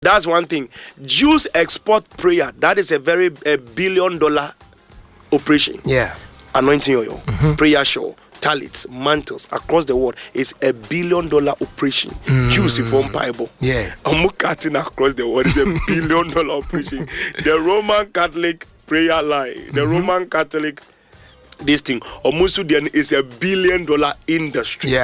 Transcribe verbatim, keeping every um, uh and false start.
That's one thing. Jews export prayer. That is a very a billion dollar operation. Yeah. Anointing oil, mm-hmm. prayer shawl, talents, mantles across the world is a billion dollar operation. Mm. Jews from Bible. Yeah. Cutting across the world is a billion dollar operation. The Roman Catholic prayer line, the mm-hmm. Roman Catholic this thing, Omusudian is a billion dollar industry. Yeah.